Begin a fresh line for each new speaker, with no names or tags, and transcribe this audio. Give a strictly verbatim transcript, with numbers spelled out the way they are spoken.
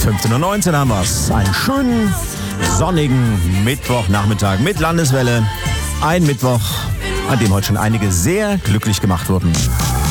fünfzehn Uhr neunzehn haben wir's. Einen schönen, sonnigen Mittwochnachmittag mit Landeswelle. Ein Mittwoch, an dem heute schon einige sehr glücklich gemacht wurden.